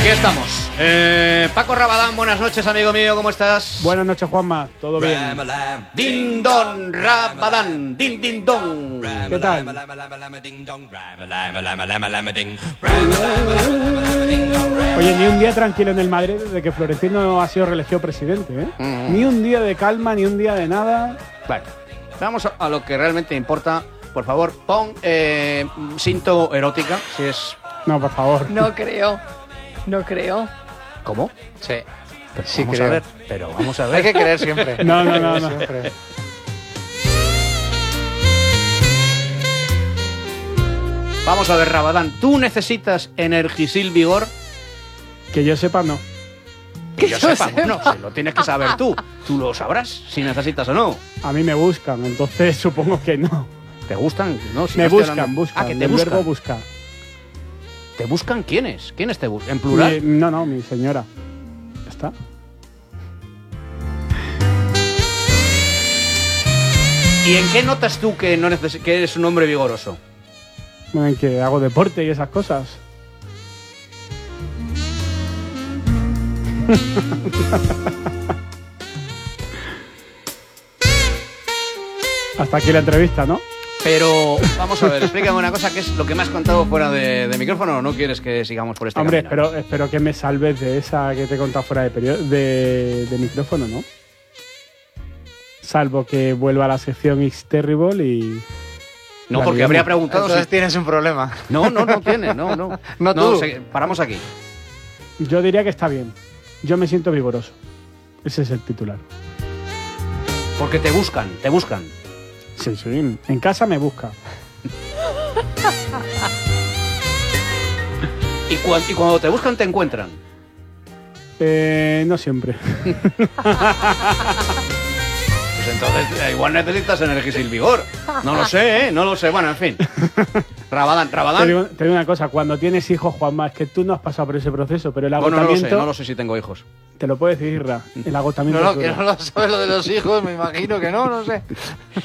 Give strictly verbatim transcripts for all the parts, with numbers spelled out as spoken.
Aquí estamos. Eh, Paco Rabadán, buenas noches, amigo mío, ¿cómo estás? Buenas noches, Juanma, ¿todo bien? Din don Rabadán, din din don. ¿Qué tal? Oye, ni un día tranquilo en el Madrid desde que Florentino ha sido reelegido presidente, ¿eh? Mm-hmm. Ni un día de calma, ni un día de nada. Vale, vamos a, a lo que realmente importa. Por favor, pon eh, cinto erótica, si es... No, por favor. No creo, no creo. ¿Cómo? Sí, pero sí vamos creo. a ver, pero vamos a ver. Hay que creer siempre. No, no, no, no. Siempre. Vamos a ver, Rabadán, ¿tú necesitas Energisil Vigor? Que yo sepa, no. Que yo sepa, no, si lo tienes que saber tú. Tú lo sabrás si necesitas o no. A mí me buscan, entonces supongo que no. ¿Te gustan? No, si me no estoy buscan, hablando... buscan. Ah, que te del buscan. verbo buscar. ¿Te buscan quiénes? ¿Quiénes te buscan? ¿En plural? Mi, no, no, mi señora. Ya está. ¿Y en qué notas tú que, no neces que eres un hombre vigoroso? Bueno, en que hago deporte y esas cosas. Hasta aquí la entrevista, ¿no? Pero, vamos a ver, explícame una cosa, ¿qué es lo que me has contado fuera de, de micrófono o no quieres que sigamos por este Hombre, camino? espero, espero que me salves de esa que te he contado fuera de, de, de micrófono, ¿no? Salvo que vuelva a la sección X-Terrible y... No, porque liamos. Habría preguntado Entonces si... tienes un problema. No, no, no tienes, no, no. No, no tú. se... Paramos aquí. Yo diría que está bien. Yo me siento vigoroso. Ese es el titular. Porque te buscan, te buscan. Sí, sí. En casa me busca. ¿Y, cu y cuando te buscan te encuentran? Eh, no siempre. Pues entonces eh, igual necesitas Energisil Vigor. No lo sé, ¿eh? No lo sé. Bueno, en fin. Rabadán, Rabadán. Te digo, te digo una cosa. Cuando tienes hijos, Juanma, es que tú no has pasado por ese proceso, pero el agotamiento... Bueno, no lo sé, no lo sé si tengo hijos. Te lo puedo decir, Ra. El agotamiento... No, no, que no lo sabes lo de los hijos, me imagino que no, no sé.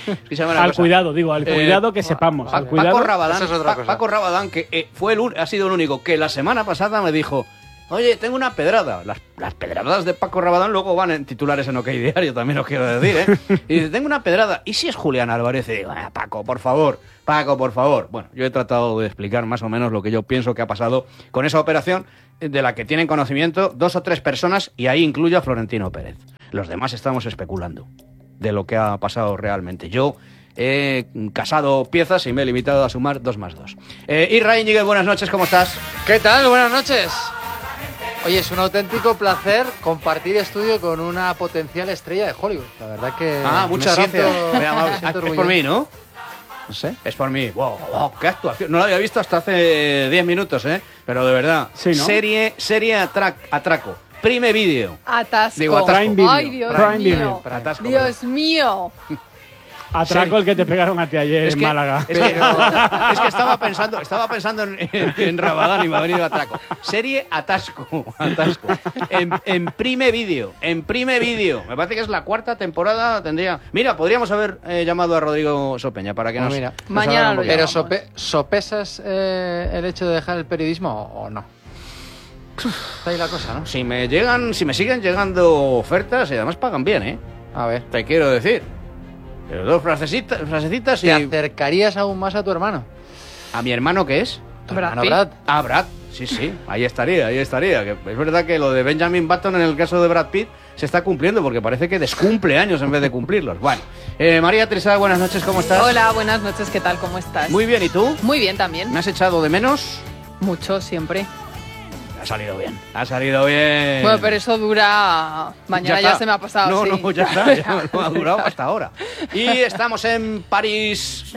Al cosa. cuidado, digo, al cuidado eh, que sepamos. Pa al cuidado, Paco Rabadán, es otra pa cosa. Paco Rabadán, que eh, fue el ha sido el único que la semana pasada me dijo: oye, tengo una pedrada. Las, las pedradas de Paco Rabadán luego van en titulares en OK Diario, también os quiero decir, ¿eh? Y dice, tengo una pedrada. ¿Y si es Julián Álvarez? Y digo, ah, Paco, por favor, Paco, por favor. Bueno, yo he tratado de explicar más o menos lo que yo pienso que ha pasado con esa operación, de la que tienen conocimiento dos o tres personas, y ahí incluyo a Florentino Pérez. Los demás estamos especulando de lo que ha pasado realmente. Yo he casado piezas y me he limitado a sumar dos más dos. Eh, Isra Íñiguez, buenas noches, ¿cómo estás? ¿Qué tal? Buenas noches. Oye, es un auténtico placer compartir estudio con una potencial estrella de Hollywood. La verdad que... Ah, muchas me gracias. Siento, Mira, me siento es por mí, ¿no? No sé. Es por mí. Wow, wow, qué actuación. No la había visto hasta hace diez minutos, ¿eh? Pero de verdad. Sí, ¿no? Serie, serie atrac, atraco. Prime Video. Atasco. Digo, atasco. Prime Video. Ay, Dios Prime mío. Video. Atasco, Dios mío. Atraco Sí. el que te pegaron a ti ayer Es en que, Málaga. es, que, es que estaba pensando, estaba pensando en, en, en Rabadán y me ha venido atraco. Serie Atasco, Atasco. En, en Prime Video, en Prime Video. Me parece que es la cuarta temporada, tendría... Mira, podríamos haber eh, llamado a Rodrigo Sopeña para que Ah, nos... mira. nos Mañana hablara un lo poquito. Pero llamamos. sope ¿sopesas eh, el hecho de dejar el periodismo o, o no? Está ahí la cosa, ¿no? Si me llegan, si me siguen llegando ofertas y además pagan bien, ¿eh? A ver. Te quiero decir. Pero dos frasecitas, frasecitas y... ¿Te acercarías aún más a tu hermano? ¿A mi hermano qué es? ¿Tu Brad hermano Pitt. Brad? Ah, Brad. Sí, sí. Ahí estaría, ahí estaría. Que es verdad que lo de Benjamin Button en el caso de Brad Pitt se está cumpliendo porque parece que descumple años en vez de cumplirlos. Bueno. Eh, María Trisada, buenas noches, ¿cómo estás? Hola, buenas noches, ¿qué tal? ¿Cómo estás? Muy bien, ¿y tú? Muy bien también. ¿Me has echado de menos? Mucho, siempre. Ha salido bien. Ha salido bien. Bueno, pero eso dura... Mañana ya, está. se me ha pasado, No, sí. no, ya está. Ya no ha durado hasta ahora. Y estamos en París.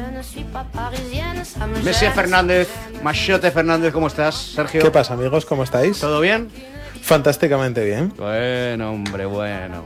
Messi Fernández, Machote Fernández, ¿cómo estás, Sergio? ¿Qué pasa, amigos? ¿Cómo estáis? ¿Todo bien? Fantásticamente bien. Bueno, hombre, bueno.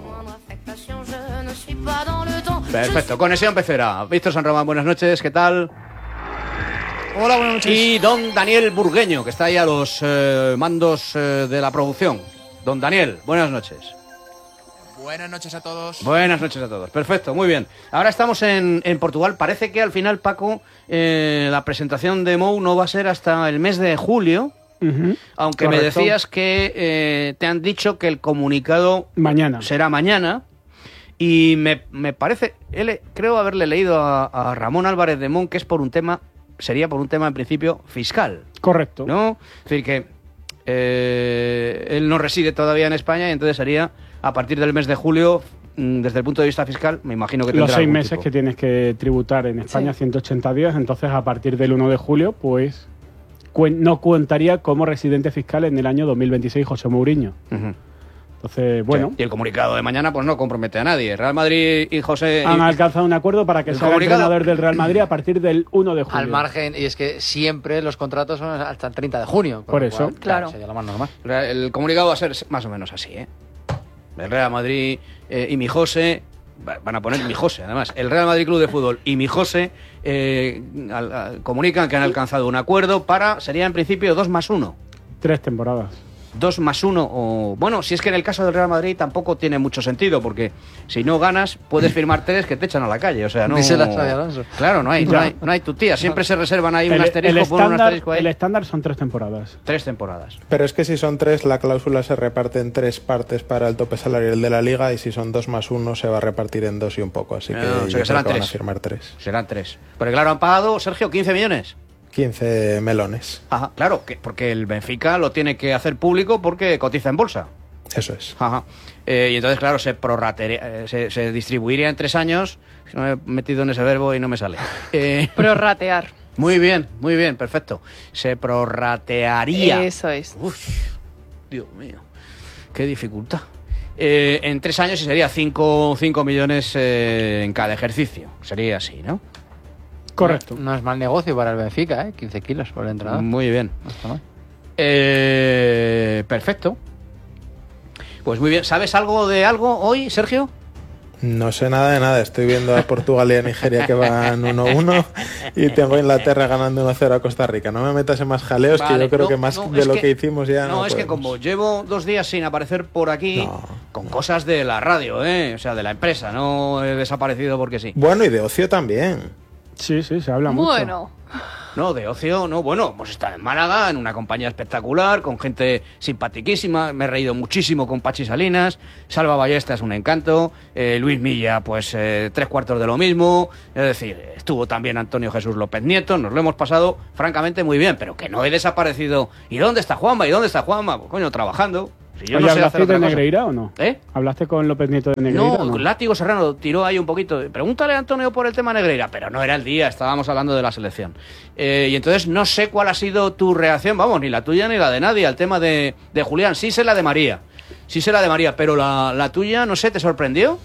Perfecto, conexión pecera. Víctor San Román, buenas noches, ¿qué tal? Hola, buenas noches. Y don Daniel Burgueño, que está ahí a los eh, mandos eh, de la producción. Don Daniel, buenas noches. Buenas noches a todos. Buenas noches a todos. Perfecto, muy bien. Ahora estamos en, en Portugal. Parece que al final, Paco, eh, la presentación de Mou no va a ser hasta el mes de julio. Ujú. Aunque Correcto. me decías que eh, te han dicho que el comunicado Mañana. será mañana. Y me, me parece, él, creo haberle leído a, a Ramón Álvarez de Mon que es por un tema, sería por un tema en principio fiscal, Correcto. ¿no? Es decir, que eh, él no reside todavía en España y entonces sería a partir del mes de julio, mm, desde el punto de vista fiscal, me imagino que tendrá Los seis algún meses tipo. que tienes que tributar en España, Sí. ciento ochenta días, entonces a partir del uno de julio, pues cuen- no contaría como residente fiscal en el año dos mil veintiséis José Mourinho. Ujú. Entonces, bueno, Sí. Y el comunicado de mañana pues no compromete a nadie. Real Madrid y José... han y- alcanzado un acuerdo para que el sea el comunicado- entrenador del Real Madrid a partir del uno de julio. Al margen, y es que siempre los contratos son hasta el treinta de junio. con Por lo eso. cual, Claro. Sería lo más normal. El comunicado va a ser más o menos así, ¿eh? El Real Madrid eh, y mi José, va- van a poner mi José, además. El Real Madrid Club de Fútbol y mi José eh, al- al- comunican que han alcanzado un acuerdo para, sería en principio dos más uno. Tres temporadas. Dos más uno, o bueno, si es que en el caso del Real Madrid tampoco tiene mucho sentido, porque si no ganas, puedes firmar tres que te echan a la calle. O sea, no. Díselo a Xabi Alonso. Claro, no hay, no Ya. hay, no hay tu tía. Siempre se reservan ahí un El, asterisco, el ponen un estándar, asterisco ahí. el estándar son tres temporadas. Tres temporadas. Pero es que si son tres, la cláusula se reparte en tres partes para el tope salarial de la liga, y si son dos más uno, se va a repartir en dos y un poco. Así que, Ah, o sea yo que creo serán que van a tres. firmar tres. Serán tres. Porque claro, han pagado, Sergio, quince millones. quince melones. Ajá, claro, que, porque el Benfica lo tiene que hacer público porque cotiza en bolsa. Eso es. Ajá. Eh, y entonces, claro, se prorratería, eh, se, se distribuiría en tres años. No me he metido en ese verbo y no me sale. Eh, Prorratear. muy bien, muy bien, perfecto. Se prorratearía. Eso es. Uf, Dios mío, qué dificultad. Eh, en tres años y sería cinco millones eh, en cada ejercicio. Sería así, ¿no? Correcto. No es mal negocio para el Benfica, ¿eh? quince kilos por el entrenador. Muy bien. No está mal. Eh, perfecto. Pues muy bien. ¿Sabes algo de algo hoy, Sergio? No sé nada de nada. Estoy viendo a Portugal y a Nigeria que van uno uno, y tengo a Inglaterra ganando uno cero a Costa Rica. No me metas en más jaleos, que Vale, yo creo no, que más no, de es lo que- que, hicimos ya No, no es que podemos. como llevo dos días sin aparecer por aquí, No. con cosas de la radio, ¿eh? O sea, de la empresa, no he desaparecido porque sí. Bueno, y de ocio también. Sí, sí, se habla mucho. Bueno, No, de ocio, no. Bueno, hemos estado en Málaga, en una compañía espectacular, con gente simpatiquísima. Me he reído muchísimo con Pachi Salinas. Salva Ballesta es un encanto. eh, Luis Milla, pues eh, tres cuartos de lo mismo. Es decir, estuvo también Antonio Jesús López Nieto. Nos lo hemos pasado, francamente, muy bien. Pero que no he desaparecido. ¿Y dónde está Juanma? ¿Y dónde está Juanma? Pues, coño, trabajando. Si yo Oye, no sé ¿hablaste hacer de otra cosa. Negreira o no? ¿Eh? ¿Hablaste con López Nieto de Negreira? No, o no? Látigo Serrano tiró ahí un poquito. Pregúntale a Antonio por el tema Negreira, pero no era el día, estábamos hablando de la selección. Eh, y entonces no sé cuál ha sido tu reacción, vamos, ni la tuya ni la de nadie, al tema de, de Julián. Sí sé la de María, sí sé la de María, pero la, la tuya, no sé, ¿te sorprendió?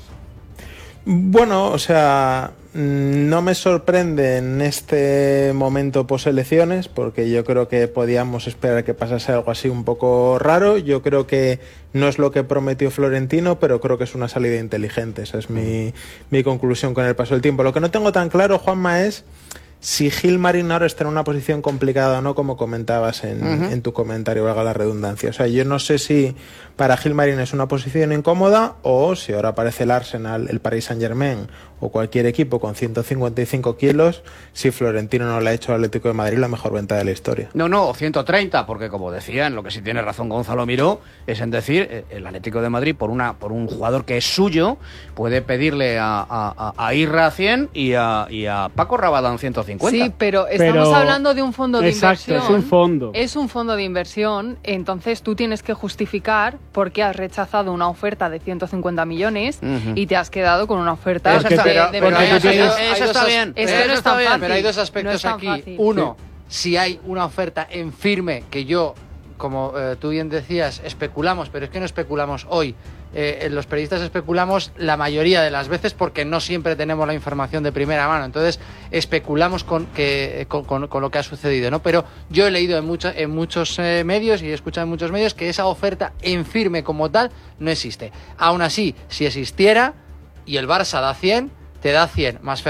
Bueno, o sea, mm, no me sorprende en este momento poselecciones, porque yo creo que podíamos esperar que pasase algo así un poco raro. Yo creo que no es lo que prometió Florentino, pero creo que es una salida inteligente. Esa es mi, mi conclusión con el paso del tiempo. Lo que no tengo tan claro, Juanma, es si Gilmarín ahora está en una posición complicada o no, como comentabas en, Ujú. en tu comentario, valga la redundancia. O sea, yo no sé si para Gilmarín es una posición incómoda, o si ahora aparece el Arsenal, el Paris Saint-Germain o cualquier equipo con ciento cincuenta y cinco kilos, si Florentino no le ha hecho al Atlético de Madrid la mejor venta de la historia. No, no, ciento treinta, porque como decía, en lo que sí tiene razón Gonzalo Miró, es en decir, eh, el Atlético de Madrid, por una por un jugador que es suyo, puede pedirle a, a, a Irra a cien y a, y a Paco Rabadán ciento cincuenta. sí, pero estamos Pero- hablando de un fondo de Exacto, inversión. es un fondo. Es un fondo de inversión, entonces tú tienes que justificar por qué has rechazado una oferta de ciento cincuenta millones Ujú. y te has quedado con una oferta Esa de, está- de pero- de pero verdad. ahí- hay eso dos- está hay dos as- bien. Es que Eso no es está tan bien. fácil. Pero hay dos No aspectos es tan aquí. fácil. Uno, si hay una oferta en firme, que yo, como eh, tú bien decías, especulamos, pero es que no especulamos hoy. Eh, los periodistas especulamos la mayoría de las veces porque no siempre tenemos la información de primera mano. Entonces, especulamos con, que, con, con- con lo que ha sucedido, ¿no? Pero yo he leído en, mucho- en muchos eh, medios y he escuchado en muchos medios que esa oferta en firme como tal no existe. Aún así, si existiera y el Barça da cien, te da cien más Ferran,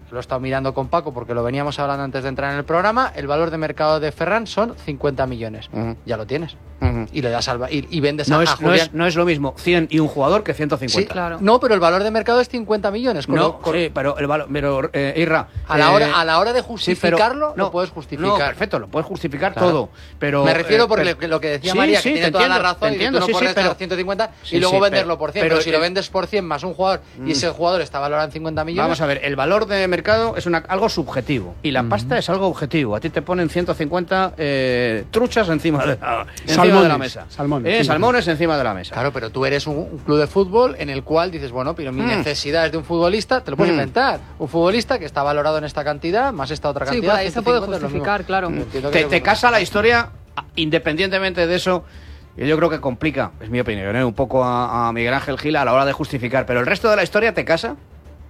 lo he estado mirando con Paco porque lo veníamos hablando antes de entrar en el programa, el valor de mercado de Ferran son cincuenta millones. Uh-huh. Ya lo tienes. Uh-huh. Y le das al, y, y vendes no a, es, a Julián. No es, no es lo mismo cien y un jugador que ciento cincuenta. Sí, claro. No, pero el valor de mercado es cincuenta millones. Con no, lo, con... sí, pero el valor, pero eh, Irra, a la eh, hora a la hora de justificarlo, sí, no, lo puedes justificar. No, perfecto, lo puedes justificar claro. todo, pero me refiero eh, por pero, lo que decía sí, María, sí, que tiene toda entiendo, la razón, entiendo, y tú no sí, puedes sí, pero, ciento cincuenta sí, y luego sí, venderlo pero, por cien, pero, pero si eh, lo vendes por cien más un jugador y ese jugador está valorado en cincuenta millones. Vamos a ver, el valor de mercado es una, algo subjetivo y la uh-huh. pasta es algo objetivo. A ti te ponen ciento cincuenta eh, truchas encima de la, encima salmones, de la mesa. Salmones, eh, sí, salmones encima de la mesa. Claro, pero tú eres un, un club de fútbol en el cual dices, bueno, pero mi mm. necesidad es de un futbolista, te lo puedes mm. inventar. Un futbolista que está valorado en esta cantidad, más esta otra cantidad. Sí, por ahí se puede justificar, claro. Mm. Te, te casa la historia, independientemente de eso. Yo creo que complica, es mi opinión, ¿eh? un poco a, a Miguel Ángel Gil a la hora de justificar. Pero el resto de la historia te casa.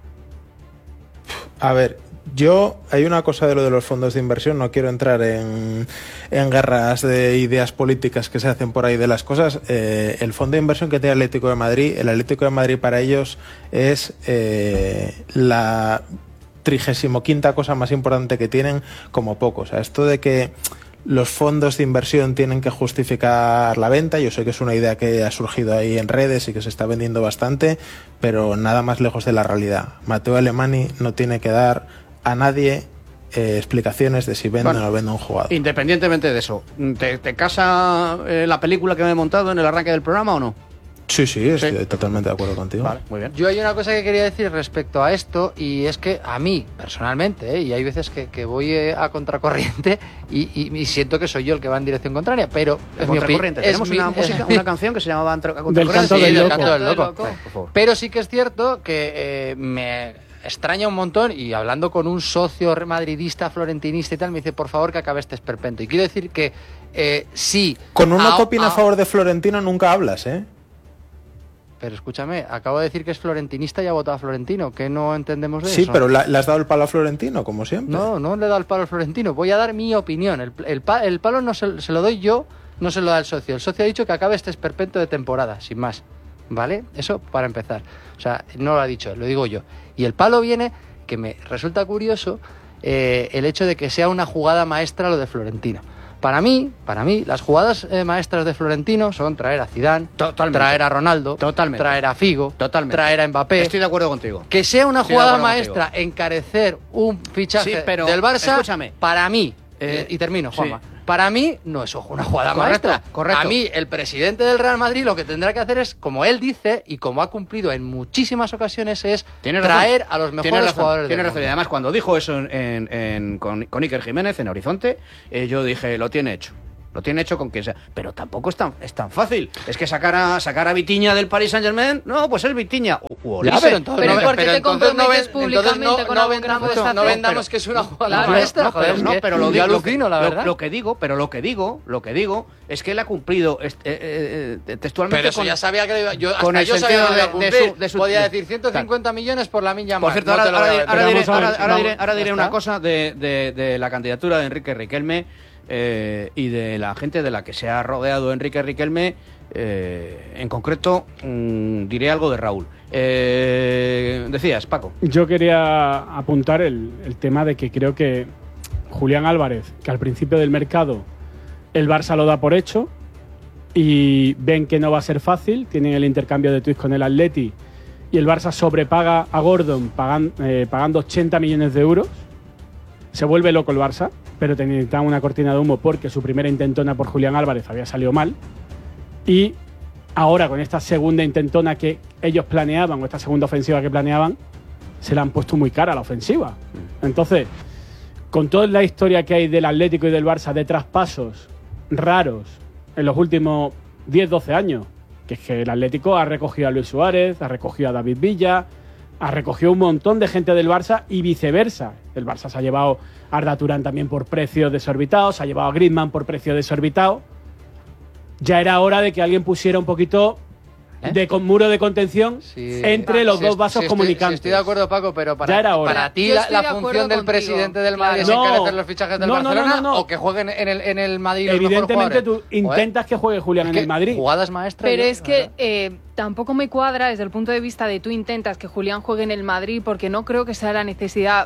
A ver, yo hay una cosa de lo de los fondos de inversión, no quiero entrar en, en guerras de ideas políticas que se hacen por ahí de las cosas. Eh, el fondo de inversión que tiene el Atlético de Madrid, el Atlético de Madrid para ellos es eh, la trigésimo quinta cosa más importante que tienen, como poco. O sea, esto de que los fondos de inversión tienen que justificar la venta, yo sé que es una idea que ha surgido ahí en redes y que se está vendiendo bastante, pero nada más lejos de la realidad. Matteo Alemany no tiene que dar a nadie eh, explicaciones de si vende bueno, o no vende un jugador. Independientemente de eso, ¿te, te casa eh, la película que me he montado en el arranque del programa o no? Sí, sí, estoy sí. totalmente de acuerdo contigo. Vale, muy bien. Yo hay una cosa que quería decir respecto a esto, y es que a mí, personalmente, ¿eh? y hay veces que, que voy eh, a contracorriente y, y, y siento que soy yo el que va en dirección contraria, pero es mi opinión. Tenemos una, música, una canción que se llamaba A Contracorriente. Del canto sí, del, del loco. canto del loco. loco. Vale, por favor. Pero sí que es cierto que eh, me extraña un montón, y hablando con un socio madridista, florentinista y tal, me dice, por favor, que acabe este esperpento. Y quiero decir que eh, sí... Con uno a, que opina a, a favor de Florentino nunca hablas, ¿eh? Pero escúchame, acabo de decir que es florentinista y ha votado a Florentino, ¿qué no entendemos de sí, eso? Sí, pero le has dado el palo a Florentino, como siempre. No, no le he dado el palo a Florentino, voy a dar mi opinión. El, el, el palo no se, se lo doy yo, no se lo da el socio. El socio ha dicho que acabe este esperpento de temporada, sin más. ¿Vale? Eso para empezar. O sea, no lo ha dicho, lo digo yo. Y el palo viene, que me resulta curioso, eh, el hecho de que sea una jugada maestra lo de Florentino. Para mí, para mí, las jugadas eh, maestras de Florentino son traer a Zidane, Totalmente. traer a Ronaldo, Totalmente. traer a Figo, Totalmente. traer a Mbappé. Estoy de acuerdo contigo. Que sea una Estoy jugada maestra contigo. encarecer un fichaje sí, pero, del Barça, escúchame. para mí, eh, y termino, Juanma, sí. para mí no es una jugada correcto, maestra. Correcto. A mí, el presidente del Real Madrid lo que tendrá que hacer es, como él dice, y como ha cumplido en muchísimas ocasiones, es ¿Tienes traer razón? a los mejores ¿Tienes razón? jugadores Tienes del razón. mundo. Y además, cuando dijo eso en, en, en, con, con Iker Jiménez en Horizonte, eh, yo dije, lo tiene hecho. Lo tiene hecho con quien sea. Pero tampoco es tan, es tan fácil. Es que sacar a, sacar a Vitinha del Paris Saint-Germain, no, pues es Vitinha. O, o ya, pero entonces, pero no, ¿por qué pero te entonces no, ven, públicamente entonces no, con no, algo vendamos, que no, no vendamos pero, que es una jugada claro, maestra? No, joder, pero, no, pero lo, yo digo, alucino, lo, la verdad. Lo, lo que digo, pero lo que digo, lo que digo es que él ha cumplido eh, eh, eh, textualmente. Pero eso con, ya sabía que lo iba, yo, con hasta el yo sabía que lo iba a cumplir. De su, de su, de su, Podía de, decir ciento cincuenta claro. millones por la milla Por más. cierto, no ahora, ahora, ahora, diré, ahora, ahora diré, ahora diré una cosa de, de, de la candidatura de Enrique Riquelme. Eh, y de la gente de la que se ha rodeado Enrique Riquelme, eh, en concreto mmm, diré algo de Raúl. Eh, decías, Paco. Yo quería apuntar el, el tema de que creo que Julián Álvarez, que al principio del mercado el Barça lo da por hecho y ven que no va a ser fácil, tienen el intercambio de tuits con el Atleti y el Barça sobrepaga a Gordon pagan, eh, pagando ochenta millones de euros. Se vuelve loco el Barça, pero necesitaban una cortina de humo porque su primera intentona por Julián Álvarez había salido mal. Y ahora con esta segunda intentona que ellos planeaban, o esta segunda ofensiva que planeaban, se la han puesto muy cara a la ofensiva. Entonces, con toda la historia que hay del Atlético y del Barça de traspasos raros en los últimos diez doce años, que es que el Atlético ha recogido a Luis Suárez, ha recogido a David Villa, ha recogido un montón de gente del Barça y viceversa. El Barça se ha llevado a Arda Turán también por precios desorbitados, se ha llevado a Griezmann por precio desorbitado. Ya era hora de que alguien pusiera un poquito ¿Eh? de con muro de contención sí, entre los sí, dos vasos sí, comunicantes. Sí, estoy de acuerdo, Paco, pero para, ya era hora. para ti la, la función del presidente del Madrid es no, encarecer los fichajes del no, Barcelona no, no, no, no. o que jueguen en el, en el Madrid. Evidentemente tú intentas Joder. que juegue Julián es en que el Madrid. Jugadas maestras. Pero yo, es que eh, tampoco me cuadra desde el punto de vista de tú intentas que Julián juegue en el Madrid porque no creo que sea la necesidad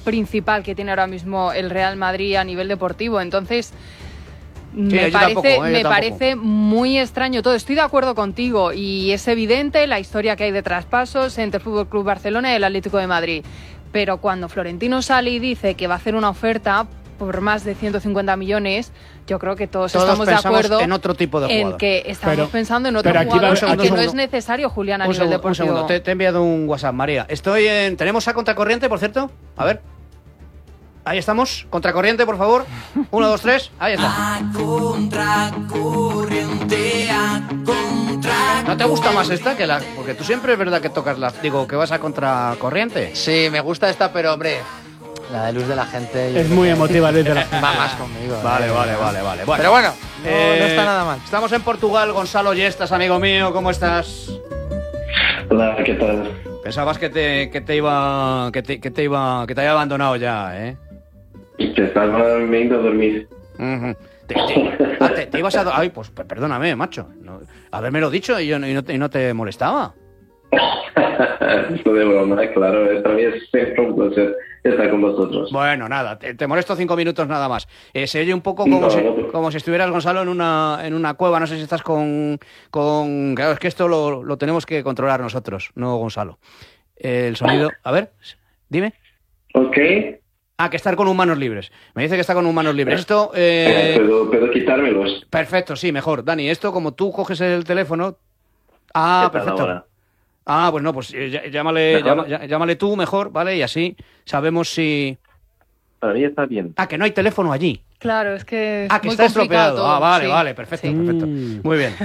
principal que tiene ahora mismo el Real Madrid a nivel deportivo. Entonces, Sí, me, yo parece, tampoco, eh, yo me tampoco. parece muy extraño todo. Estoy de acuerdo contigo y es evidente la historia que hay de traspasos entre el Fútbol Club Barcelona y el Atlético de Madrid. Pero cuando Florentino sale y dice que va a hacer una oferta por más de ciento cincuenta millones, yo creo que todos, Todos estamos de pensamos acuerdo en otro tipo de en jugador. que estamos Pero- pensando en otro pero aquí jugador va- y segundo, que no segundo. es necesario, Julián, a Un nivel segundo, un deportivo. segundo. Te, te he enviado un WhatsApp, María. Estoy en... ¿Tenemos a Contracorriente, por cierto? A ver. Ahí estamos. Contracorriente, por favor. Uno, dos, tres. Ahí está. A contracorriente, a contra... ¿No te gusta más esta que la...? Porque tú siempre es verdad que tocas las... Digo, que vas a contracorriente. Sí, me gusta esta, pero hombre, la de Luz de la Gente yo Es creo muy que emotiva, Luis de la va más conmigo. Vale, eh. vale, vale, vale. Bueno, Pero bueno, no, eh, no está nada mal. Estamos en Portugal. Gonzalo Yestas, amigo mío. ¿Cómo estás? Hola, ¿qué tal? Pensabas que te, que te iba... Que te, que te iba... Que te había abandonado ya, ¿eh? Que estaba viendo a dormir. Ujú. Te, te- ah, te- te ibas a... do- Ay, pues pues perdóname, macho. No, habérmelo dicho y, yo, no- y, no te, y no te molestaba. Esto de broma, claro. Esta vez es siempre un placer estar con vosotros. Bueno, nada, te, te molesto cinco minutos nada más. Eh, se oye un poco como, No, si, no. como si estuvieras, Gonzalo, en una, en una cueva. No sé si estás con... con... Claro, es que esto lo, lo tenemos que controlar nosotros, no Gonzalo. Eh, el sonido... A ver, dime. Ok. Ah, que estar con humanos libres. Me dice que está con humanos libres. Esto... eh, ¿Puedo, puedo quitármelos? Perfecto, sí, mejor. Dani, esto como tú coges el teléfono... Ah, ¿Qué tal perfecto. ahora? Ah, pues no, pues eh, llá- llámale, ¿Mejor? llama- llá- llámale tú mejor, ¿vale? Y así sabemos si... Para mí está bien. Ah, que no hay teléfono allí. Claro, es que Ah, que muy está complicado estropeado. todo, Ah, vale, sí. vale, perfecto, Sí. perfecto. Mm. Muy bien.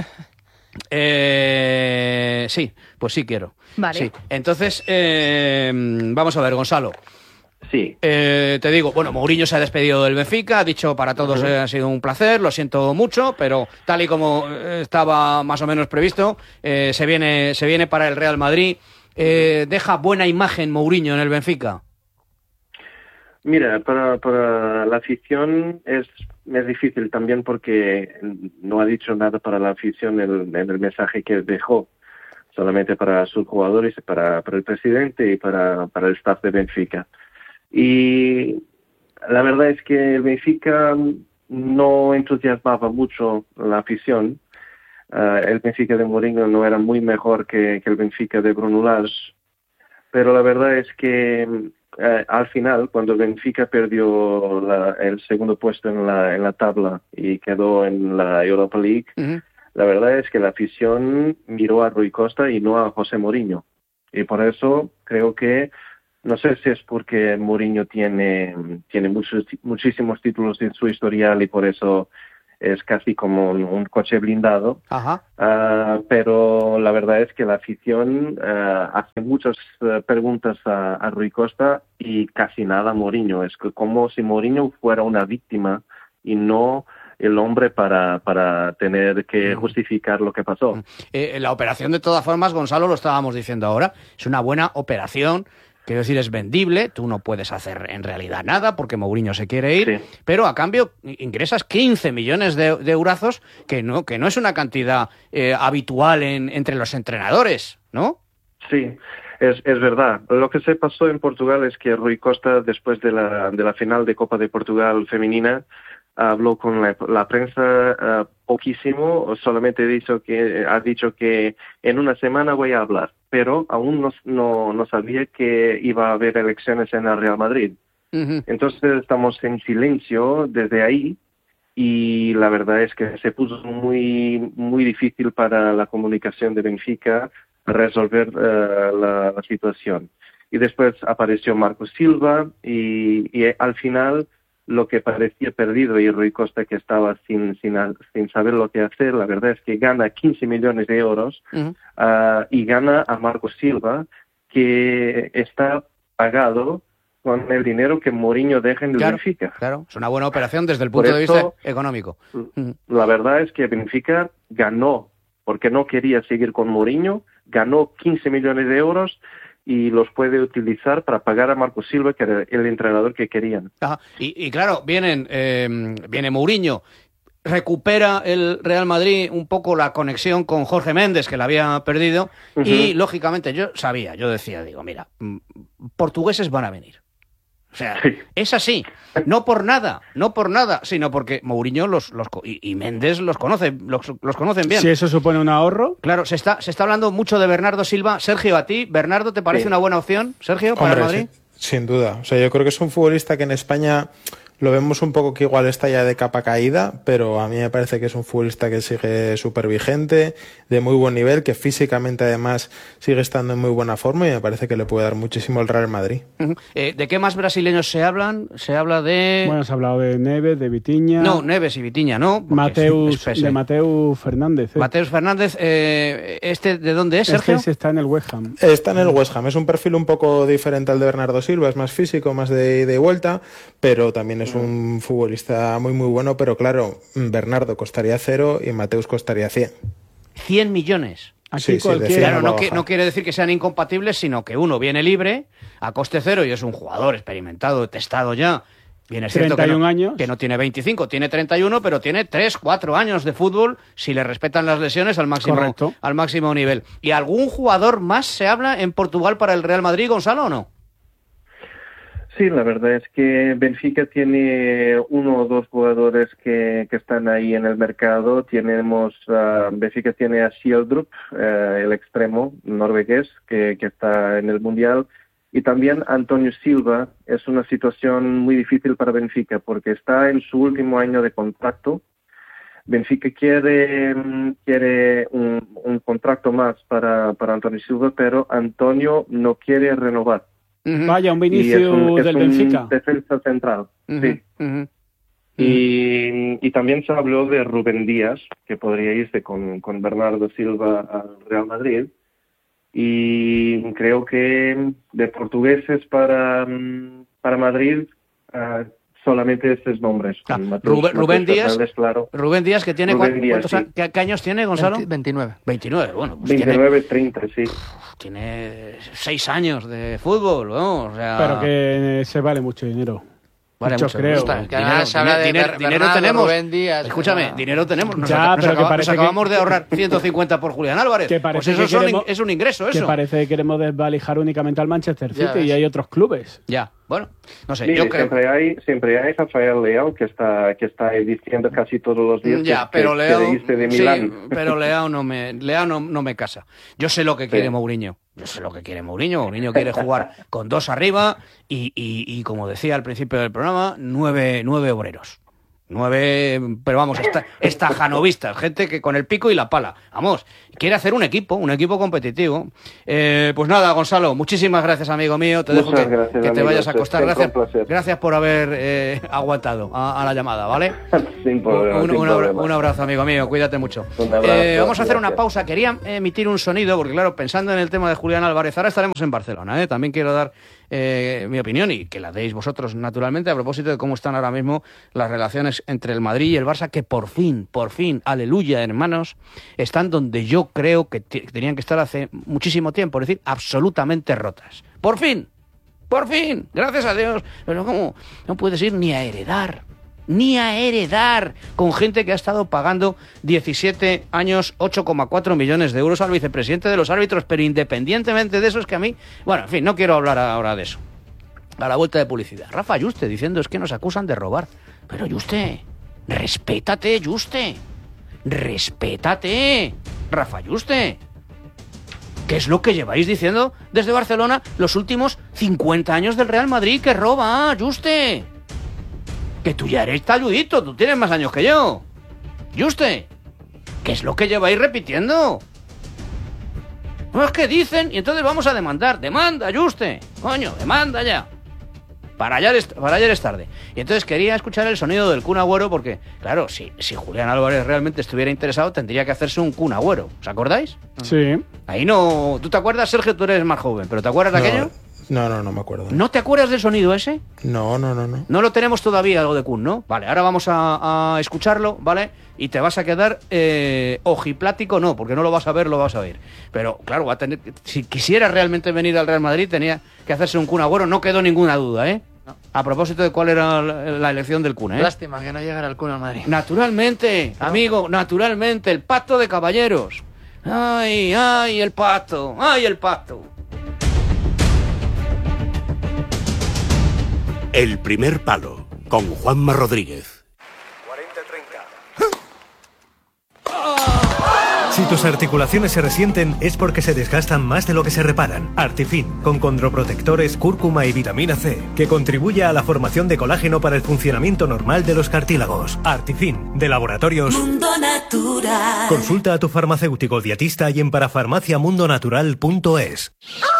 Eh, sí, pues sí quiero. Vale. Sí. Entonces, eh, vamos a ver, Gonzalo. Sí. Eh, te digo, bueno, Mourinho se ha despedido del Benfica, ha dicho para todos eh, ha sido un placer, lo siento mucho, pero tal y como eh, estaba más o menos previsto, eh, se viene se viene para el Real Madrid. Eh, ¿Deja buena imagen Mourinho en el Benfica? Mira, para, para la afición es, es difícil también porque no ha dicho nada para la afición en, en el mensaje que dejó, solamente para sus jugadores, para, para el presidente y para, para el staff de Benfica. Y la verdad es que el Benfica no entusiasmaba mucho la afición. Uh, el Benfica de Mourinho no era muy mejor que, que el Benfica de Bruno Lage, pero la verdad es que uh, al final, cuando el Benfica perdió la, el segundo puesto en la, en la tabla y quedó en la Europa League, Uh-huh. la verdad es que la afición miró a Rui Costa y no a José Mourinho. Y por eso creo que, no sé si es porque Mourinho tiene, tiene muchos, muchísimos títulos en su historial y por eso es casi como un, un coche blindado. Ajá. Uh, pero la verdad es que la afición uh, hace muchas uh, preguntas a, a Rui Costa y casi nada a Mourinho. Es que como si Mourinho fuera una víctima y no el hombre para, para tener que justificar lo que pasó. Eh, la operación, de todas formas, Gonzalo, lo estábamos diciendo ahora, es una buena operación. Quiero decir, es vendible, tú no puedes hacer en realidad nada porque Mourinho se quiere ir, Sí. pero a cambio ingresas quince millones de, de eurazos, que no, que no es una cantidad eh, habitual en, entre los entrenadores, ¿no? Sí, es, es verdad. Lo que se pasó en Portugal es que Rui Costa, después de la, de la final de Copa de Portugal femenina, habló con la, la prensa uh, poquísimo, solamente dicho que, ha dicho que en una semana voy a hablar, pero aún no, no, no sabía que iba a haber elecciones en el Real Madrid. Uh-huh. Entonces estamos en silencio desde ahí y la verdad es que se puso muy, muy difícil para la comunicación de Benfica resolver uh, la, la situación. Y después apareció Marco Silva y, y al final lo que parecía perdido y Rui Costa que estaba sin, sin, sin saber lo que hacer, la verdad es que gana quince millones de euros Uh-huh. uh, y gana a Marco Silva que está pagado con el dinero que Mourinho deja en el Claro, Benfica. claro, es una buena operación desde el Por punto de eso- vista económico. Uh-huh. La verdad es que Benfica ganó porque no quería seguir con Mourinho, ganó quince millones de euros y los puede utilizar para pagar a Marco Silva, que era el entrenador que querían. Ajá. Y, y claro, vienen, eh, viene Mourinho, recupera el Real Madrid un poco la conexión con Jorge Méndez, que la había perdido, Ujú. y lógicamente yo sabía, yo decía, digo, mira, mm, portugueses van a venir. O sea, Sí. es así. No por nada, no por nada, sino porque Mourinho los, los, y, y Méndez los conoce, los, los conocen bien. Si eso supone un ahorro. Claro, se está, se está hablando mucho de Bernardo Silva. Sergio, ¿a ti, Bernardo, te parece Sí. una buena opción, Sergio, para Hombre, el Madrid? sí, sin duda. O sea, yo creo que es un futbolista que en España lo vemos un poco que igual está ya de capa caída, pero a mí me parece que es un futbolista que sigue súper vigente, de muy buen nivel, que físicamente además sigue estando en muy buena forma y me parece que le puede dar muchísimo al Real Madrid. Ujú. Eh, ¿De qué más brasileños se hablan? Se habla de... Bueno, se ha hablado de Neves, de Vitinha. no, Neves y Vitiña, ¿no? Porque Mateus, es- es pese. de Mateus Fernández. ¿eh? Mateus Fernández, eh, ¿este de dónde es, Sergio? Este está en el West Ham. Está en el West Ham, es un perfil un poco diferente al de Bernardo Silva, es más físico, más de ida y vuelta, pero también es un futbolista muy muy bueno, pero claro, Bernardo costaría cero y Mateus costaría cien. cien millones. Aquí Sí, sí, cualquiera. decía- Claro, va no, a que- bajar. no quiere decir que sean incompatibles, sino que uno viene libre, a coste cero, y es un jugador experimentado, testado ya. Bien, es cierto que treinta y un no, años. que no tiene veinticinco, tiene treinta y uno, pero tiene tres, cuatro años de fútbol si le respetan las lesiones al máximo, Correcto. al máximo nivel. ¿Y algún jugador más se habla en Portugal para el Real Madrid, Gonzalo, o no? Sí, la verdad es que Benfica tiene uno o dos jugadores que, que están ahí en el mercado. Tenemos, uh, Benfica tiene a Sjeldrup, uh, el extremo noruegués, que, que está en el Mundial. Y también Antonio Silva. Es una situación muy difícil para Benfica porque está en su último año de contrato. Benfica quiere, quiere un, un contrato más para, para Antonio Silva, pero Antonio no quiere renovar. Ujú, Vaya, un Y es Vinicius un, es del un Benfica. defensa central. ujú, Sí. ujú. Y, y también se habló de Rubén Díaz, que podría irse con, con Bernardo Silva al Real Madrid. Y creo que de portugueses para, mm, para Madrid, ah, solamente estos nombres. Ah, con Mateus- Rubén- Rubén Mateus Díaz. Fernández, claro. Rubén Díaz, que tiene Rubén cua- Díaz, ¿cuántos sí. a- qué, qué años tiene, Gonzalo? veinte veintinueve. veintinueve, bueno, pues tiene, veintinueve treinta, sí. tiene seis años de fútbol, ¿no? O sea, Pero que se vale mucho dinero. vale mucho mucho, creo. gusta. Que Dinero, ahora se habla de dinero, Ber- dinero Bernardo, tenemos. Rubén Díaz, Escúchame, ah. dinero tenemos. Nos, Ya, aca- nos pero que acaba- parece nos acabamos que- de ahorrar ciento cincuenta por Julián Álvarez. Que Pues parece eso que son in- queremos- es un ingreso, Que eso. parece que queremos desvalijar únicamente al Manchester Ya City ves. y hay otros clubes. Ya, bueno, no sé, Mire, yo creo... siempre hay siempre hay Rafael Leao que está que está ahí diciendo casi todos los días Ya, que, pero que Leao, quiere irse de sí, Milán. pero Leao no me, Leao no, no me casa. Yo sé lo que quiere Sí. Mourinho. Yo sé lo que quiere Mourinho. Mourinho quiere jugar con dos arriba y, y, y como decía al principio del programa, nueve, nueve obreros. Nueve, pero vamos, esta, estajanovistas, gente que con el pico y la pala. Vamos, quiere hacer un equipo, un equipo competitivo. Eh, pues nada, Gonzalo, muchísimas gracias, amigo mío. Te dejo Muchas que, gracias, que te amigos. vayas a acostar. Siempre Gracias, un placer. gracias por haber eh, aguantado a, a la llamada, ¿vale? Sin problema, Un, sin un abra- problema. un abrazo, amigo mío, cuídate mucho. Un abrazo, Eh, vamos a hacer una gracias. pausa. Quería emitir un sonido, porque claro, pensando en el tema de Julián Álvarez, ahora estaremos en Barcelona, ¿eh? También quiero dar eh, mi opinión y que la deis vosotros, naturalmente, a propósito de cómo están ahora mismo las relaciones entre el Madrid y el Barça, que por fin, por fin, aleluya, hermanos, están donde yo creo que t- tenían que estar hace muchísimo tiempo, es decir, absolutamente rotas. Por fin, por fin, gracias a Dios. Pero ¿cómo? No puedes ir ni a heredar. Ni a heredar con gente que ha estado pagando diecisiete años, ocho coma cuatro millones de euros al vicepresidente de los árbitros, pero independientemente de eso es que a mí... Bueno, en fin, no quiero hablar ahora de eso. A la vuelta de publicidad. Rafa Yuste diciendo es que nos acusan de robar. Pero Yuste, respétate, Yuste. Respétate, Rafa Yuste. ¿Qué es lo que lleváis diciendo desde Barcelona los últimos cincuenta años del Real Madrid? Que roba, Yuste. Que tú ya eres taludito, tú tienes más años que yo. Yuste, ¿qué es lo que lleváis repitiendo? No es que dicen y entonces vamos a demandar. Demanda, Yuste. Coño, demanda ya. Para ayer, es, para ayer es tarde. Y entonces quería escuchar el sonido del Kun Agüero porque, claro, si, si Julián Álvarez realmente estuviera interesado, tendría que hacerse un Kun Agüero. ¿Os acordáis? Sí. Ahí no... ¿Tú te acuerdas, Sergio? Tú eres más joven, pero ¿te acuerdas de aquello? No, no, no me acuerdo. ¿No te acuerdas del sonido ese? No, no, no, no. No lo tenemos todavía, lo de Kun, ¿no? Vale, ahora vamos a, a escucharlo, ¿vale? Y te vas a quedar eh, ojiplático, no, porque no lo vas a ver, lo vas a oír. Pero, claro, va a tener, si quisiera realmente venir al Real Madrid, tenía que hacerse un Kun Agüero, no quedó ninguna duda, ¿eh? No. A propósito de cuál era la, la elección del Kun, ¿eh? Lástima que no llegara el Kun al Madrid. Naturalmente, amigo, naturalmente, el pacto de caballeros. Ay, ay, el pacto, ay, el pacto. El primer palo, con Juanma Rodríguez. cuarenta treinta. Si tus articulaciones se resienten es porque se desgastan más de lo que se reparan. Artifin, con condroprotectores, cúrcuma y vitamina C, que contribuye a la formación de colágeno para el funcionamiento normal de los cartílagos. Artifin, de Laboratorios Mundo Natural. Consulta a tu farmacéutico dietista y en parafarmacia mundo natural punto es.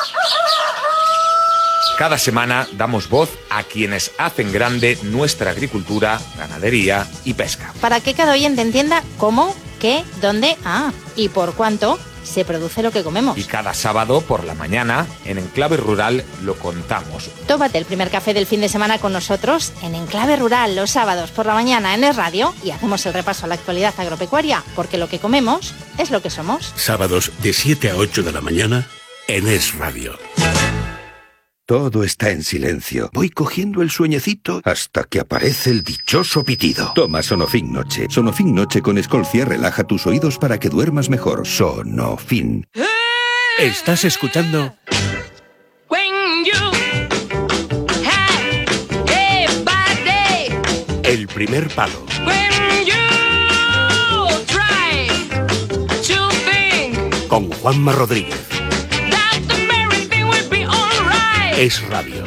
Cada semana damos voz a quienes hacen grande nuestra agricultura, ganadería y pesca. Para que cada oyente entienda cómo, qué, dónde, ah, y por cuánto se produce lo que comemos. Y cada sábado por la mañana, en Enclave Rural, lo contamos. Tómate el primer café del fin de semana con nosotros en Enclave Rural los sábados por la mañana en Es Radio y hacemos el repaso a la actualidad agropecuaria, porque lo que comemos es lo que somos. Sábados de siete a ocho de la mañana en Es Radio. Todo está en silencio. Voy cogiendo el sueñecito hasta que aparece el dichoso pitido. Toma Sonofin Noche. Sonofin Noche con Escolcia relaja tus oídos para que duermas mejor. Sonofin. Estás escuchando El primer palo. Con Juanma Rodríguez. Es Radio.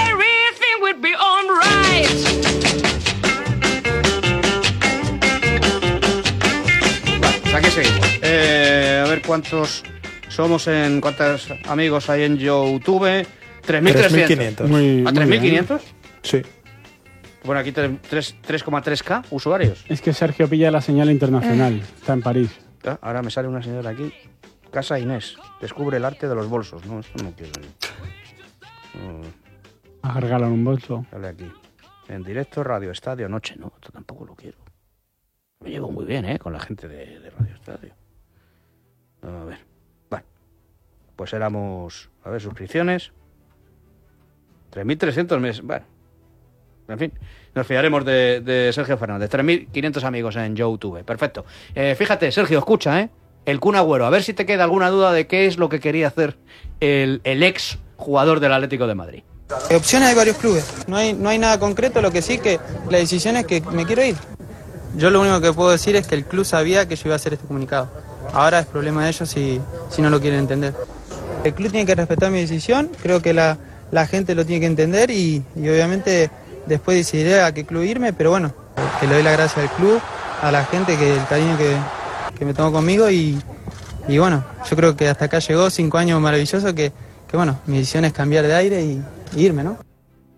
Pues aquí seguimos. Eh, a ver cuántos somos en cuántos amigos hay en YouTube. tres mil trescientos. ¿A tres mil quinientos? Sí. Bueno, aquí tres coma tres K usuarios. Es que Sergio pilla la señal internacional. Está en París. Ah, ahora me sale una señora aquí. Casa Inés. Descubre el arte de los bolsos. No, esto no quiero. A regalar un bolso. Dale aquí. En directo, Radio Estadio, noche. No, esto tampoco lo quiero. Me llevo muy bien, ¿eh? Con la gente de, de Radio Estadio. A ver. Vale. Pues éramos... A ver, suscripciones. tres mil trescientos meses. Bueno. En fin. Nos fiaremos de, de Sergio Fernández. tres mil quinientos amigos en YouTube. Perfecto. Eh, fíjate, Sergio, escucha, ¿eh? El Kun Agüero. A ver si te queda alguna duda de qué es lo que quería hacer el, el ex jugador del Atlético de Madrid. Opciones hay varios clubes, no hay, no hay nada concreto, lo que sí que la decisión es que me quiero ir. Yo lo único que puedo decir es que el club sabía que yo iba a hacer este comunicado. Ahora es problema de ellos si, si no lo quieren entender. El club tiene que respetar mi decisión, creo que la, la gente lo tiene que entender y, y obviamente después decidiré a qué club irme, pero bueno, que le doy la gracia al club, a la gente, que el cariño que, que me tomó conmigo y, y bueno, yo creo que hasta acá llegó cinco años maravillosos que que bueno, mi decisión es cambiar de aire y, y irme, ¿no?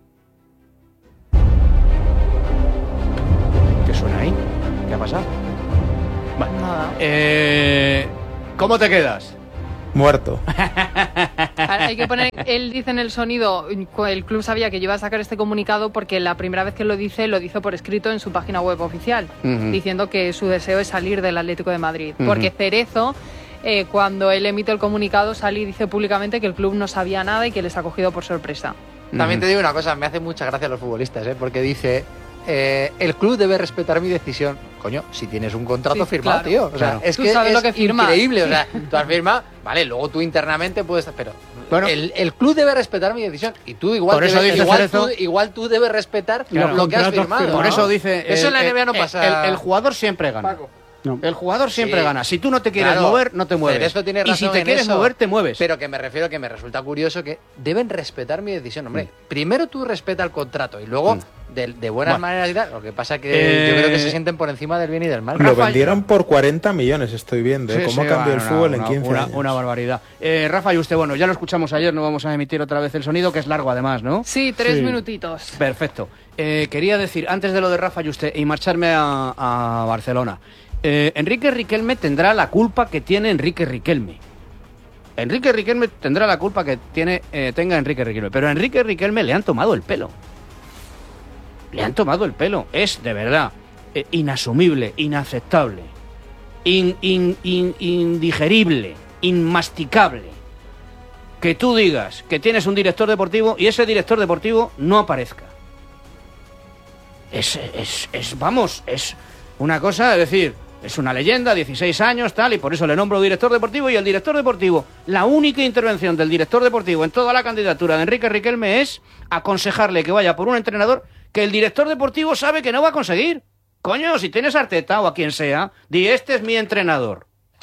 ¿Qué suena ahí? ¿Qué ha pasado? Vale. Eh, ¿Cómo te quedas? Muerto. Hay que poner, él dice en el sonido, el club sabía que yo iba a sacar este comunicado porque la primera vez que lo dice, lo hizo por escrito en su página web oficial, uh-huh. diciendo que su deseo es salir del Atlético de Madrid. Uh-huh. Porque Cerezo... Eh, cuando él emite el comunicado sale y dice públicamente que el club no sabía nada y que les ha cogido por sorpresa. También te digo una cosa, me hace mucha gracia a los futbolistas, ¿eh? Porque dice, eh, el club debe respetar mi decisión. Coño, si tienes un contrato sí, firmado, claro, tío. O sea, claro. es tú que sabes es lo que firmas. Increíble. O sea, tú has firmado, vale, luego tú internamente puedes... Pero bueno, el, el club debe respetar mi decisión. Y tú igual, por eso debes, dice igual, tú, igual tú debes respetar claro, lo que has firmado. Por ¿no? eso dice... Eso el, en la N B A no el, pasa. El, el jugador siempre gana. Paco. No. El jugador siempre sí. gana. Si tú no te quieres claro, mover, no te mueves. Esto tiene razón y si te en quieres eso, mover, te mueves. Pero que me refiero a que me resulta curioso que deben respetar mi decisión. Hombre, mm. primero tú respeta el contrato y luego, mm. de, de buenas bueno. maneras y tal. Lo que pasa es que eh... yo creo que se sienten por encima del bien y del mal. Lo Rafa, vendieron por cuarenta millones, estoy viendo. ¿eh? Sí, ¿Cómo sí, cambió el fútbol una, en quince una, años? Una barbaridad. Eh, Rafa y usted, bueno, ya lo escuchamos ayer, no vamos a emitir otra vez el sonido, que es largo además, ¿no? Sí, tres sí. minutitos. Perfecto. Eh, quería decir, antes de lo de Rafa y usted, y marcharme a, a Barcelona. Eh, Enrique Riquelme tendrá la culpa que tiene Enrique Riquelme. Enrique Riquelme tendrá la culpa que tiene eh, tenga Enrique Riquelme. Pero a Enrique Riquelme le han tomado el pelo. Le han tomado el pelo. Es, de verdad, eh, inasumible, inaceptable, in, in, in, indigerible, inmasticable. Que tú digas que tienes un director deportivo y ese director deportivo no aparezca. Es, es, es vamos, es una cosa, es decir... es una leyenda, dieciséis años, tal, y por eso le nombro director deportivo. Y el director deportivo, la única intervención del director deportivo en toda la candidatura de Enrique Riquelme es aconsejarle que vaya por un entrenador que el director deportivo sabe que no va a conseguir. Coño, si tienes a Arteta o a quien sea, di, este es mi entrenador.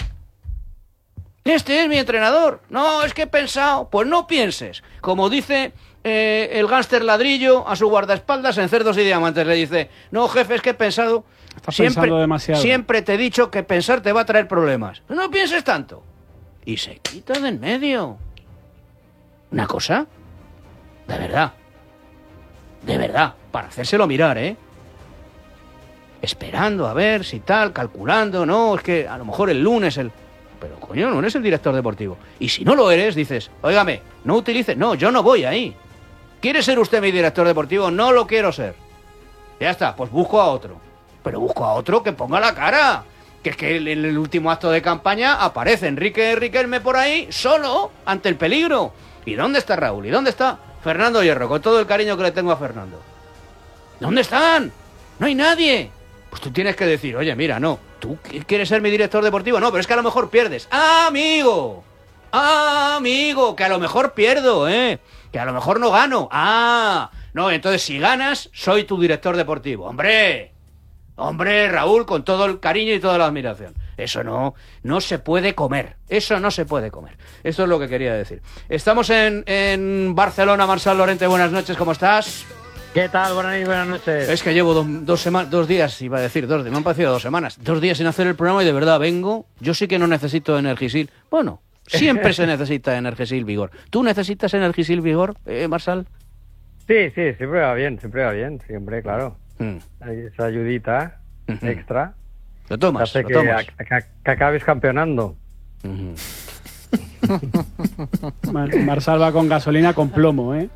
Este es mi entrenador. No, es que he pensado. Pues no pienses. Como dice eh, el gánster ladrillo a su guardaespaldas en Cerdos y Diamantes. Le dice, no, jefe, es que he pensado... Estás siempre, pensando demasiado. Siempre te he dicho que pensar te va a traer problemas. No pienses tanto. Y se quita de en medio. Una cosa. De verdad. De verdad. Para hacérselo mirar, ¿eh? Esperando a ver si tal, calculando. No, es que a lo mejor el lunes el... Pero coño, no eres el director deportivo. Y si no lo eres, dices, óigame, no utilice... No, yo no voy ahí. ¿Quiere ser usted mi director deportivo? No lo quiero ser. Ya está, pues busco a otro. Pero busco a otro que ponga la cara. Que es que en el último acto de campaña aparece Enrique Riquelme por ahí, solo, ante el peligro. ¿Y dónde está Raúl? ¿Y dónde está Fernando Hierro? Con todo el cariño que le tengo a Fernando. ¿Dónde están? No hay nadie. Pues tú tienes que decir, oye, mira, no, ¿tú quieres ser mi director deportivo? No, pero es que a lo mejor pierdes. ¡Ah, amigo! ¡Ah, amigo! Que a lo mejor pierdo, ¿eh? Que a lo mejor no gano. ¡Ah! No, entonces si ganas, soy tu director deportivo. ¡Hombre! ¡Hombre, Raúl, con todo el cariño y toda la admiración! Eso no, no se puede comer. Eso no se puede comer. Esto es lo que quería decir. Estamos en, en Barcelona. Marçal Lorente, buenas noches, ¿cómo estás? ¿Qué tal? Buenas, buenas noches. Es que llevo do, dos semanas, dos días, iba a decir dos, me han parecido dos semanas, dos días sin hacer el programa y de verdad vengo. Yo sí que no necesito Energisil. Bueno, siempre se necesita Energisil Vigor. ¿Tú necesitas Energisil Vigor, eh, Marçal? Sí, sí, siempre va bien, siempre va bien, siempre, claro. Mm. Esa ayudita uh-huh. extra. Lo tomas, hace lo que, tomas. A, que, que acabes campeonando. Uh-huh. Marçal va con gasolina con plomo, ¿eh?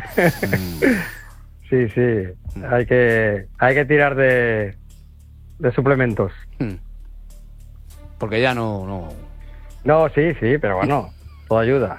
Sí, sí. Hay que, hay que tirar de, de suplementos. Porque ya no, no... No, sí, sí, pero bueno, todo ayuda.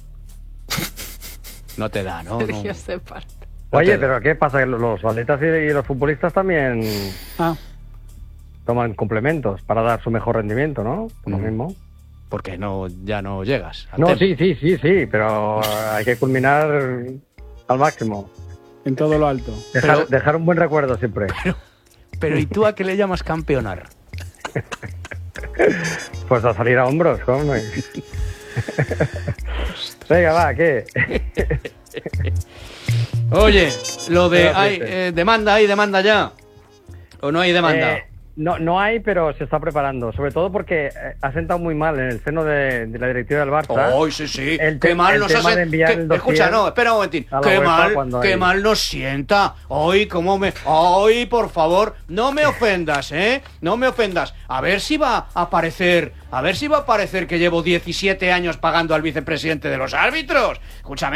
No te da, ¿no? no. Oye, pero ¿qué pasa? Los atletas y los futbolistas también ah. toman complementos para dar su mejor rendimiento, ¿no? Por lo mm. mismo. Porque no, ya no llegas. No, tema. sí, sí, sí, sí, pero hay que culminar al máximo. En todo lo alto. Dejar, pero, dejar un buen recuerdo siempre. Pero, pero ¿y tú a qué le llamas campeonar? Pues a salir a hombros, ¿cómo? Venga, va, ¿qué? Oye, lo de... Hay, eh, ¿demanda hay demanda ya? ¿O no hay demanda? Eh, no, no hay, pero se está preparando. Sobre todo porque ha sentado muy mal en el seno de, de la directiva del Barça. ¡Oh, sí, sí! El ¡Qué te, mal el nos tema hace! de enviar que, el escucha, no, espera un momentín. ¡Qué mal, qué hay... mal nos sienta! ¡Ay, cómo me... ¡Ay, por favor! No me ofendas, ¿eh? No me ofendas. A ver si va a aparecer... A ver si va a aparecer que llevo diecisiete años pagando al vicepresidente de los árbitros. Escúchame.